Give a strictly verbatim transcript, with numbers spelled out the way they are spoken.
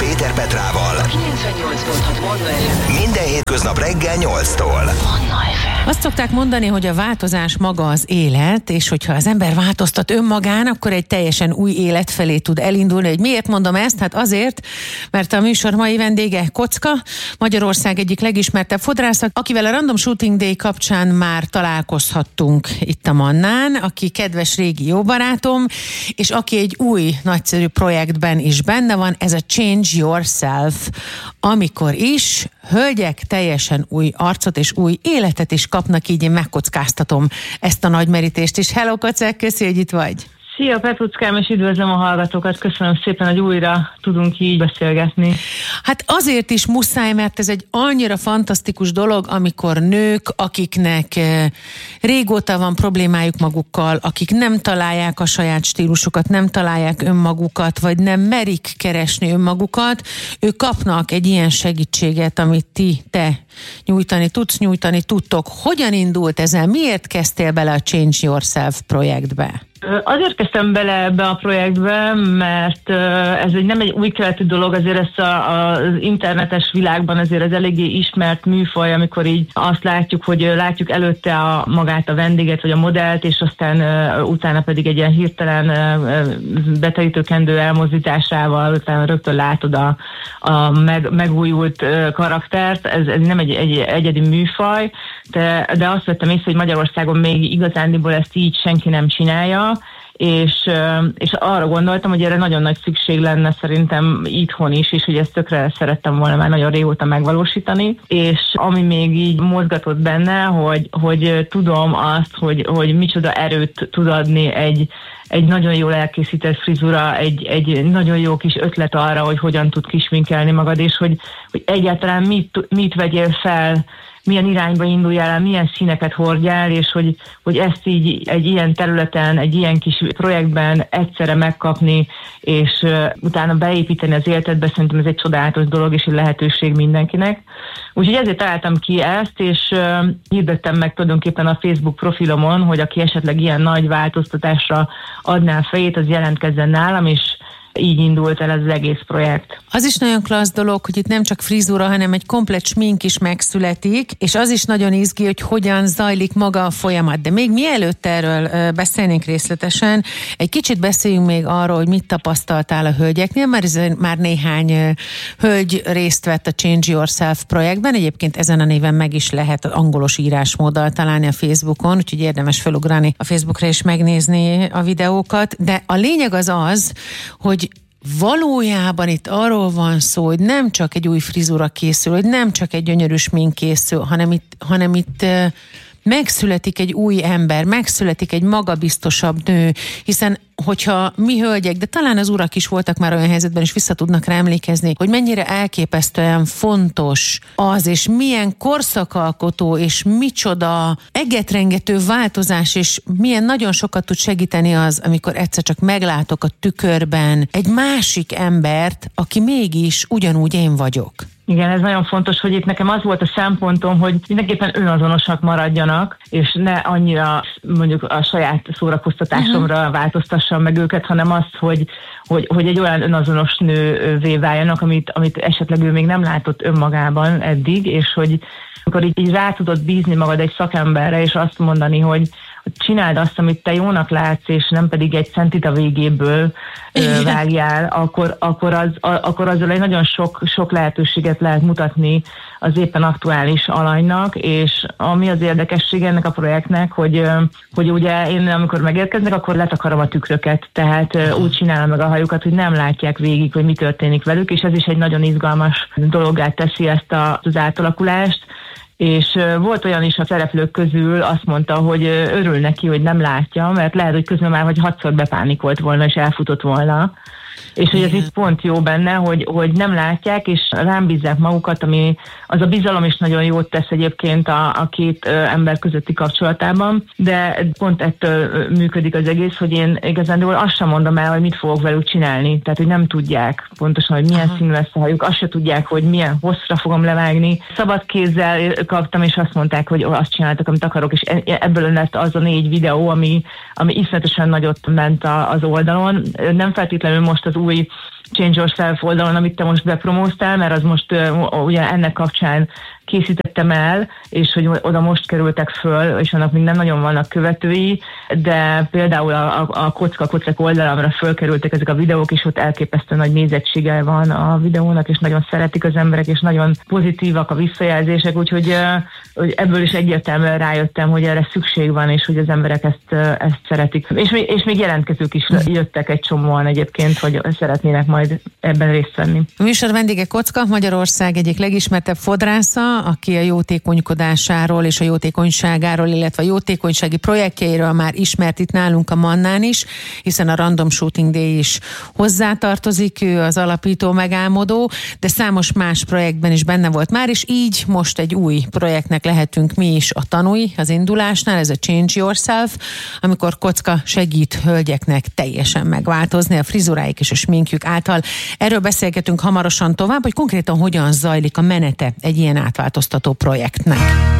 Péter Petrával kilencvennyolc pont hat Manna ef em. minden hétköznap reggel nyolctól. Manna ef em. Azt szokták mondani, hogy a változás maga az élet, és hogyha az ember változtat önmagán, akkor egy teljesen új élet felé tud elindulni. Hogy miért mondom ezt? Hát azért, mert a műsor mai vendége Kocka, Magyarország egyik legismertebb fodrásza, akivel a Random Shooting Day kapcsán már találkozhattunk itt a Mannán, aki kedves régi jó barátom, és aki egy új nagyszerű projektben is benne van, ez a Change Yourself, amikor is hölgyek teljesen új arcot és új életet is kapnak, így én megkockáztatom ezt a nagy merítést is. Hello, Kocák, köszi, hogy itt vagy. Szia Petruckám, és üdvözlöm a hallgatókat, köszönöm szépen, hogy újra tudunk így beszélgetni. Hát azért is muszáj, mert ez egy annyira fantasztikus dolog, amikor nők, akiknek régóta van problémájuk magukkal, akik nem találják a saját stílusukat, nem találják önmagukat, vagy nem merik keresni önmagukat, ők kapnak egy ilyen segítséget, amit ti, te nyújtani tudsz, nyújtani tudtok. Hogyan indult ezzel? Miért kezdtél bele a Change Yourself projektbe? Azért kezdtem bele ebbe a projektbe, mert ez egy, nem egy új keletű dolog, azért ez a, az internetes világban azért ez eléggé ismert műfaj, amikor így azt látjuk, hogy látjuk előtte a, magát a vendéget, vagy a modellt, és aztán uh, utána pedig egy ilyen hirtelen uh, beterítőkendő elmozdításával utána rögtön látod a, a meg, megújult uh, karaktert. Ez, ez nem egy, egy egyedi műfaj, de, de azt vettem észre, hogy Magyarországon még igazándiból ezt így senki nem csinálja, és, és arra gondoltam, hogy erre nagyon nagy szükség lenne szerintem itthon is, és hogy ezt tökre szerettem volna már nagyon régóta megvalósítani, és ami még így mozgatott benne, hogy, hogy tudom azt, hogy, hogy micsoda erőt tud adni egy, egy nagyon jól elkészített frizura, egy, egy nagyon jó kis ötlet arra, hogy hogyan tud kisminkelni magad, és hogy, hogy egyáltalán mit, mit vegyél fel, milyen irányba induljál el, milyen színeket hordjál, és hogy, hogy ezt így egy ilyen területen, egy ilyen kis projektben egyszerre megkapni, és uh, utána beépíteni az életedbe, szerintem ez egy csodálatos dolog, és egy lehetőség mindenkinek. Úgyhogy ezért találtam ki ezt, és uh, hirdettem meg tulajdonképpen a Facebook profilomon, hogy aki esetleg ilyen nagy változtatásra adná fejét, az jelentkezzen nálam, és így indult el ez az egész projekt. Az is nagyon klassz dolog, hogy itt nem csak frizura, hanem egy komplett smink is megszületik, és az is nagyon izgi, hogy hogyan zajlik maga a folyamat. De még mielőtt erről beszélnénk részletesen, egy kicsit beszéljünk még arról, hogy mit tapasztaltál a hölgyeknél, mert már néhány hölgy részt vett a Change Yourself projektben, egyébként ezen a néven meg is lehet angolos írásmóddal találni a Facebookon, úgyhogy érdemes felugrani a Facebookra és megnézni a videókat, de a lényeg az az, hogy valójában itt arról van szó, hogy nem csak egy új frizura készül, hogy nem csak egy gyönyörű smink készül, hanem itt, hanem itt megszületik egy új ember, megszületik egy magabiztosabb nő, hiszen hogyha mi hölgyek, de talán az urak is voltak már olyan helyzetben, és vissza tudnak rá emlékezni, hogy mennyire elképesztően fontos az, és milyen korszakalkotó, és micsoda egetrengető változás, és milyen nagyon sokat tud segíteni az, amikor egyszer csak meglátok a tükörben egy másik embert, aki mégis ugyanúgy én vagyok. Igen, ez nagyon fontos, hogy itt nekem az volt a szempontom, hogy mindenképpen önazonosak maradjanak, és ne annyira mondjuk a saját szórakoztatásomra uh-huh. változtassam meg őket, hanem azt, hogy, hogy, hogy egy olyan önazonos nővé váljanak, amit, amit esetleg ő még nem látott önmagában eddig, és hogy akkor így, így rá tudod bízni magad egy szakemberre, és azt mondani, hogy csináld azt, amit te jónak látsz, és nem pedig egy centit a végéből ö, vágjál, akkor, akkor, az, a, akkor azzal egy nagyon sok, sok lehetőséget lehet mutatni az éppen aktuális alanynak, és ami az érdekesség ennek a projektnek, hogy, hogy ugye én amikor megérkeznek, akkor letakarom a tükröket, tehát ö, úgy csinálom meg a hajukat, hogy nem látják végig, hogy mi történik velük, és ez is egy nagyon izgalmas dologgá teszi ezt a, az átalakulást. És volt olyan is a szereplők közül, azt mondta, hogy örül neki, hogy nem látja, mert lehet, hogy közben már hogy hatszor bepánikolt volna, és elfutott volna. És hogy ez itt pont jó benne, hogy, hogy nem látják, és rám bízzák magukat, ami az a bizalom is nagyon jót tesz egyébként a, a két ö, ember közötti kapcsolatában, de pont ettől működik az egész, hogy én igazándiból azt sem mondom el, hogy mit fogok velük csinálni, tehát hogy nem tudják pontosan, hogy milyen Aha. színű lesz a hajuk, azt se tudják, hogy milyen hosszra fogom levágni. Szabad kézzel kaptam, és azt mondták, hogy azt csináltak, amit akarok, és ebből lett az a négy videó, ami, ami iszonyatosan nagyot ment a, az oldalon. Nem feltétlenül most az új Change Yourself oldalon, amit te most bepromóztál, mert az most uh, ugye ennek kapcsán készítettem el, és hogy oda most kerültek föl, és annak még nem nagyon vannak követői, de például a, a, a Kocka Kocek oldalamra fölkerültek ezek a videók, és ott elképesztő nagy nézettsége van a videónak, és nagyon szeretik az emberek, és nagyon pozitívak a visszajelzések, úgyhogy hogy ebből is egyértelműen rájöttem, hogy erre szükség van, és hogy az emberek ezt, ezt szeretik. És, és még jelentkezők is jöttek egy csomóan egyébként, hogy szeretnének majd ebben részt venni. A műsor vendége Kocka, Magyarország egyik legismertebb fodrásza, aki a jótékonykodásáról és a jótékonyságáról, illetve a jótékonysági projektjeiről már ismert itt nálunk a Mannán is, hiszen a Random Shooting Day is hozzátartozik, ő az alapító megálmodó, de számos más projektben is benne volt már, és így most egy új projektnek lehetünk mi is a tanúi az indulásnál, ez a Change Yourself, amikor Kocka segít hölgyeknek teljesen megváltozni a frizuráik és a sminkjük által. Erről beszélgetünk hamarosan tovább, hogy konkrétan hogyan zajlik a menete egy ilyen átváltoztató projektnek.